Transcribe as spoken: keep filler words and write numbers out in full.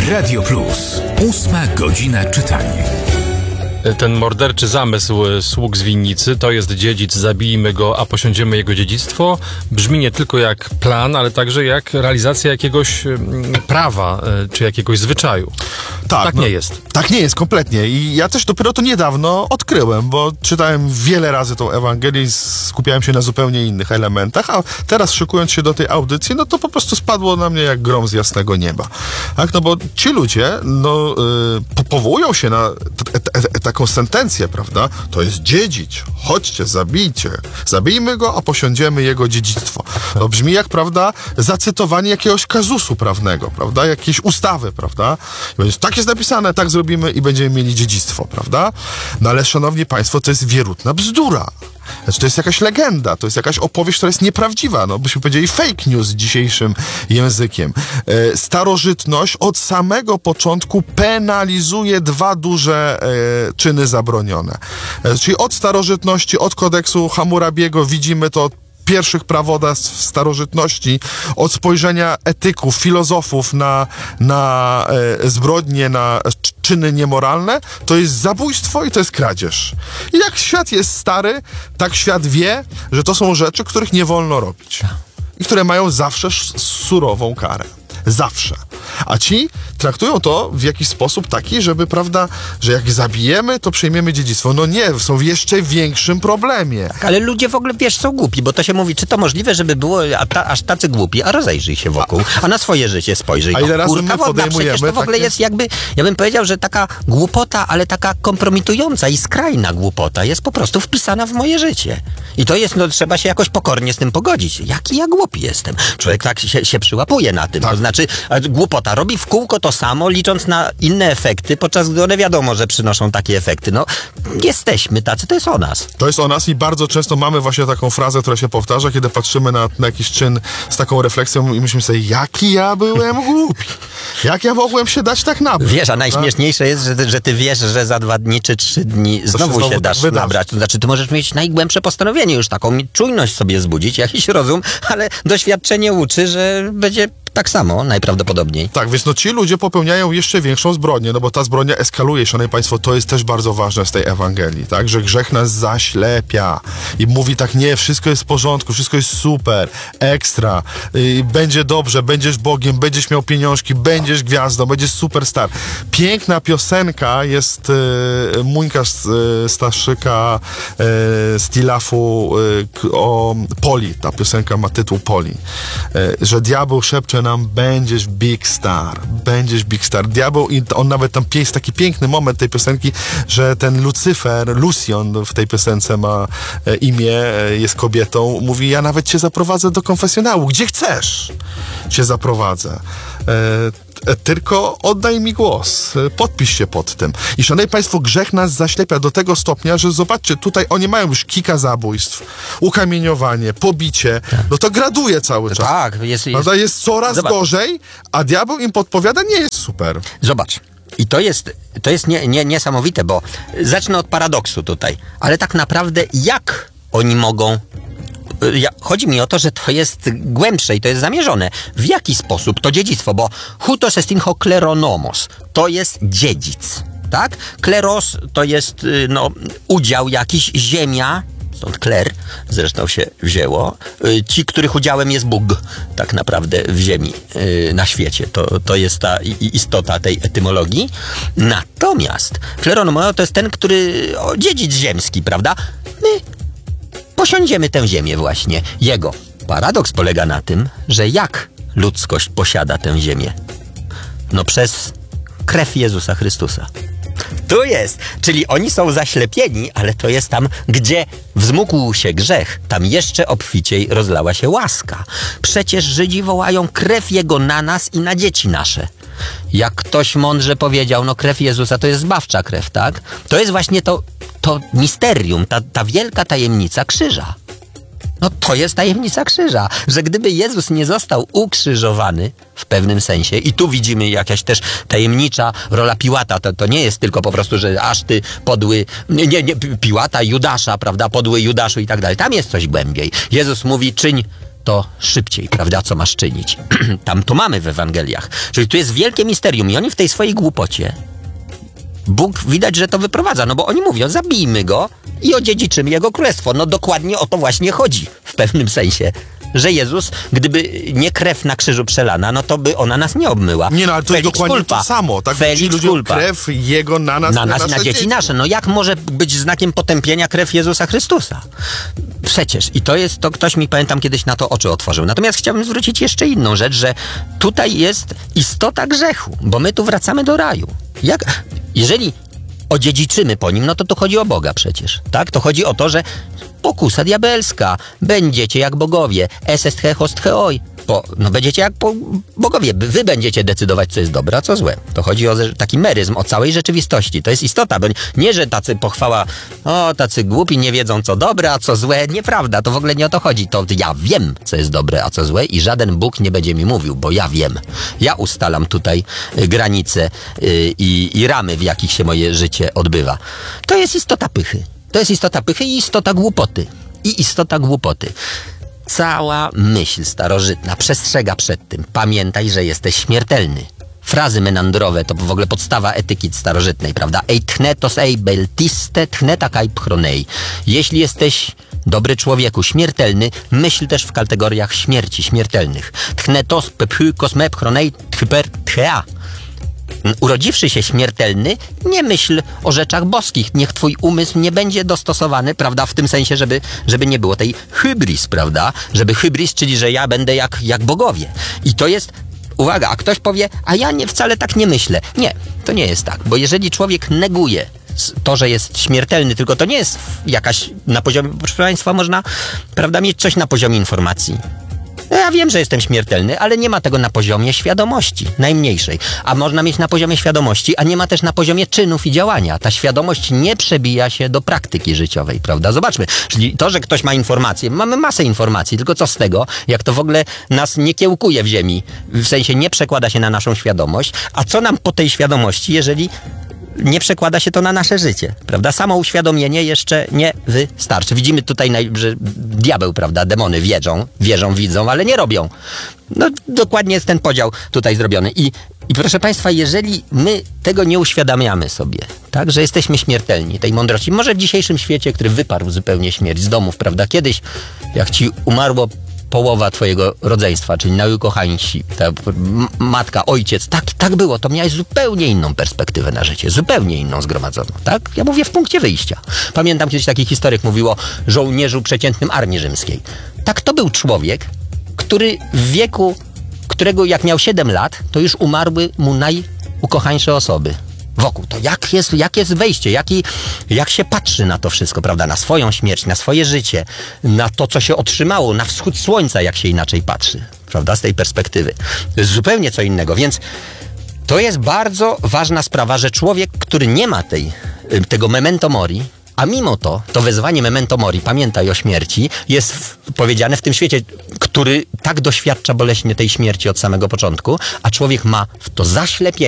Radio Plus. Ósma godzina czytania. Ten morderczy zamysł sług z winnicy to jest dziedzic, zabijmy go, a posiądziemy jego dziedzictwo. Brzmi nie tylko jak plan, ale także jak realizacja jakiegoś prawa czy jakiegoś zwyczaju. Tak, tak no, nie jest. Tak nie jest, kompletnie. I ja też dopiero to niedawno odkryłem, bo czytałem wiele razy tą Ewangelię i skupiałem się na zupełnie innych elementach, a teraz szykując się do tej audycji, no to po prostu spadło na mnie jak grom z jasnego nieba. Tak, no bo ci ludzie, no, yy, powołują się na t- t- t- taką sentencję, prawda? To jest dziedzic. Chodźcie, zabijcie. Zabijmy go, a posiądziemy jego dziedzictwo. To brzmi jak, prawda, zacytowanie jakiegoś kazusu prawnego, prawda? Jakiejś ustawy, prawda? Więc tak jest napisane, tak zrobimy i będziemy mieli dziedzictwo, prawda? No ale, szanowni państwo, to jest wierutna bzdura. Znaczy, to jest jakaś legenda, to jest jakaś opowieść, która jest nieprawdziwa, no byśmy powiedzieli fake news dzisiejszym językiem. E, starożytność od samego początku penalizuje dwa duże e, czyny zabronione. E, czyli od starożytności, od kodeksu Hammurabiego widzimy to pierwszych prawodawstw starożytności, od spojrzenia etyków, filozofów na, na e, zbrodnie, na czyny niemoralne, to jest zabójstwo i to jest kradzież. I jak świat jest stary, tak świat wie, że to są rzeczy, których nie wolno robić. I które mają zawsze surową karę. Zawsze. A ci traktują to w jakiś sposób taki, żeby, prawda, że jak zabijemy, to przejmiemy dziedzictwo. No nie, są w jeszcze większym problemie. Tak, ale ludzie w ogóle, wiesz, są głupi, bo to się mówi, czy to możliwe, żeby było a ta, aż tacy głupi, a rozejrzyj się wokół, a na swoje życie spojrzyj. A ile razy kurka my wodna, podejmujemy przecież to w ogóle takie... jest jakby, ja bym powiedział, że taka głupota, ale taka kompromitująca i skrajna głupota jest po prostu wpisana w moje życie. I to jest, no trzeba się jakoś pokornie z tym pogodzić. Jaki ja głupi jestem. Człowiek tak się, się przyłapuje na tym. Tak. To znaczy, głupota robi w kółko to samo, licząc na inne efekty, podczas gdy one wiadomo, że przynoszą takie efekty. No, jesteśmy tacy, to jest o nas. To jest o nas i bardzo często mamy właśnie taką frazę, która się powtarza, kiedy patrzymy na, na jakiś czyn z taką refleksją i myślimy sobie, jaki ja byłem głupi. Jak ja mogłem się dać tak nabrać? Wiesz, a najśmieszniejsze jest, że ty, że ty wiesz, że za dwa dni czy trzy dni znowu, się, znowu się dasz tak nabrać. To znaczy, ty możesz mieć najgłębsze postanowienie, już taką czujność sobie zbudzić, jakiś rozum, ale doświadczenie uczy, że będzie tak samo, najprawdopodobniej. Tak, więc no ci ludzie popełniają jeszcze większą zbrodnię, no bo ta zbrodnia eskaluje, szanowni państwo, to jest też bardzo ważne z tej Ewangelii, tak, że grzech nas zaślepia i mówi tak, nie, wszystko jest w porządku, wszystko jest super, ekstra, yy, będzie dobrze, będziesz Bogiem, będziesz miał pieniążki, będziesz gwiazdą, będziesz superstar. Piękna piosenka jest yy, Muńka yy, Staszyka yy, Stilafu yy, o Poli, ta piosenka ma tytuł Poli, yy, że diabeł szepcze nam, będziesz big star, będziesz big star. Diabeł, i on nawet tam jest taki piękny moment tej piosenki, że ten Lucyfer, Lucian w tej piosence ma e, imię, e, jest kobietą, mówi, ja nawet cię zaprowadzę do konfesjonału, gdzie chcesz cię zaprowadzę. E, Tylko oddaj mi głos. Podpisz się pod tym. I szanowni państwo, grzech nas zaślepia do tego stopnia, że zobaczcie, tutaj oni mają już kilka zabójstw, ukamieniowanie, pobicie, no to graduje cały czas. Tak, jest... jest, jest coraz Zobacz. gorzej, a diabeł im podpowiada, nie jest super. Zobacz. I to jest, to jest nie, nie, niesamowite, bo zacznę od paradoksu tutaj. Ale tak naprawdę jak oni mogą... Ja, chodzi mi o to, że to jest głębsze i to jest zamierzone. W jaki sposób to dziedzictwo? Bo hutos est in hoc kleronomos. To jest dziedzic, tak? Kleros to jest no, udział jakiś, ziemia, stąd kler zresztą się wzięło. Ci, których udziałem jest Bóg tak naprawdę w ziemi, na świecie. To, to jest ta istota tej etymologii. Natomiast kleronomos to jest ten, który, o, dziedzic ziemski, prawda? My posiądziemy tę ziemię właśnie. Jego paradoks polega na tym, że jak ludzkość posiada tę ziemię? No przez krew Jezusa Chrystusa. Tu jest. Czyli oni są zaślepieni, ale to jest tam, gdzie wzmógł się grzech, tam jeszcze obficiej rozlała się łaska. Przecież Żydzi wołają krew Jego na nas i na dzieci nasze. Jak ktoś mądrze powiedział, no krew Jezusa to jest zbawcza krew, tak? To jest właśnie to, to misterium, ta, ta wielka tajemnica krzyża. No to jest tajemnica krzyża, że gdyby Jezus nie został ukrzyżowany w pewnym sensie, i tu widzimy jakaś też tajemnicza rola Piłata, to, to nie jest tylko po prostu, że aż ty podły, nie, nie, Piłata, Judasza, prawda, podły Judaszu i tak dalej. Tam jest coś głębiej. Jezus mówi, czyń to szybciej, prawda, co masz czynić. Tam to mamy w Ewangeliach. Czyli tu jest wielkie misterium i oni w tej swojej głupocie Bóg widać, że to wyprowadza, no bo oni mówią, zabijmy go i odziedziczymy jego królestwo. No dokładnie o to właśnie chodzi w pewnym sensie. Że Jezus, gdyby nie krew na krzyżu przelana, no to by ona nas nie obmyła. Nie no, ale to Felix jest dokładnie culpa. to samo. Tak? Felix Ci ludziom culpa. krew jego na nas, Na nas, nasze na dzieci nasze. No jak może być znakiem potępienia krew Jezusa Chrystusa? Przecież. I to jest, to ktoś mi, pamiętam, kiedyś na to oczy otworzył. Natomiast chciałbym zwrócić jeszcze inną rzecz, że tutaj jest istota grzechu, bo my tu wracamy do raju. Jak, jeżeli odziedziczymy po nim, no to tu chodzi o Boga przecież, tak? To chodzi o to, że pokusa diabelska, będziecie jak bogowie, esest he host heoi, bo, no będziecie jak po, bogowie, wy będziecie decydować, co jest dobre, a co złe. To chodzi o taki meryzm, o całej rzeczywistości, to jest istota, bo nie, że tacy pochwała, o, tacy głupi nie wiedzą, co dobre, a co złe, nieprawda, to w ogóle nie o to chodzi, to ja wiem, co jest dobre, a co złe i żaden Bóg nie będzie mi mówił, bo ja wiem. Ja ustalam tutaj y, granice y, i, i ramy, w jakich się moje życie odbywa. To jest istota pychy. To jest istota pychy i istota głupoty. I istota głupoty. Cała myśl starożytna przestrzega przed tym. Pamiętaj, że jesteś śmiertelny. Frazy menandrowe to w ogóle podstawa etyki starożytnej, prawda? Ej tchnetos ej beltiste tchneta kai pchronei. Jeśli jesteś, dobry człowieku, śmiertelny, myśl też w kategoriach śmierci, śmiertelnych. Tchnetos pephykos me pchronei thyper tchea. Urodziwszy się śmiertelny, nie myśl o rzeczach boskich. Niech twój umysł nie będzie dostosowany, prawda, w tym sensie, żeby, żeby nie było tej hybris, prawda? Żeby hybris, czyli że ja będę jak, jak bogowie. I to jest, uwaga, a ktoś powie, a ja nie, wcale tak nie myślę. Nie, to nie jest tak, bo jeżeli człowiek neguje to, że jest śmiertelny, tylko to nie jest jakaś na poziomie, proszę państwa, można, prawda, mieć coś na poziomie informacji. Ja wiem, że jestem śmiertelny, ale nie ma tego na poziomie świadomości, najmniejszej. A można mieć na poziomie świadomości, a nie ma też na poziomie czynów i działania. Ta świadomość nie przebija się do praktyki życiowej, prawda? Zobaczmy, czyli to, że ktoś ma informacje, mamy masę informacji, tylko co z tego, jak to w ogóle nas nie kiełkuje w ziemi, w sensie nie przekłada się na naszą świadomość, a co nam po tej świadomości, jeżeli nie przekłada się to na nasze życie, prawda? Samo uświadomienie jeszcze nie wystarczy. Widzimy tutaj, że diabeł, prawda, demony wierzą, wierzą, widzą, ale nie robią. No dokładnie jest ten podział tutaj zrobiony. I, i proszę państwa, jeżeli my tego nie uświadamiamy sobie, tak, że jesteśmy śmiertelni, tej mądrości, może w dzisiejszym świecie, który wyparł zupełnie śmierć z domów, prawda? Kiedyś, jak ci umarło połowa twojego rodzeństwa, czyli najukochańsi, ta m- matka, ojciec, tak, tak było, to miałeś zupełnie inną perspektywę na życie, zupełnie inną zgromadzoną, tak? Ja mówię w punkcie wyjścia. Pamiętam kiedyś taki historyk mówił o żołnierzu przeciętnym armii rzymskiej. Tak, to był człowiek, który w wieku, którego jak miał siedem lat, to już umarły mu najukochańsze osoby wokół. To jak jest, jak jest wejście, jaki, jak się patrzy na to wszystko, prawda? Na swoją śmierć, na swoje życie, na to, co się otrzymało, na wschód słońca, jak się inaczej patrzy, prawda? Z tej perspektywy. To jest zupełnie co innego, więc to jest bardzo ważna sprawa, że człowiek, który nie ma tej, tego memento mori, a mimo to, to wezwanie memento mori, pamiętaj o śmierci, jest w, powiedziane w tym świecie, który tak doświadcza boleśnie tej śmierci od samego początku, a człowiek ma w to zaślepienie.